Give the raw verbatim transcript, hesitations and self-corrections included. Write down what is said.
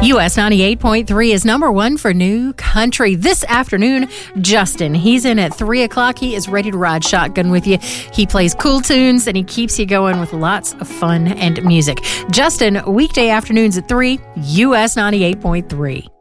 U S ninety-eight point three is number one for new country. This afternoon, Justin, he's in at three o'clock. He is ready to ride shotgun with you. He plays cool tunes and he keeps you going with lots of fun and music. Justin, weekday afternoons at three, U S ninety-eight point three.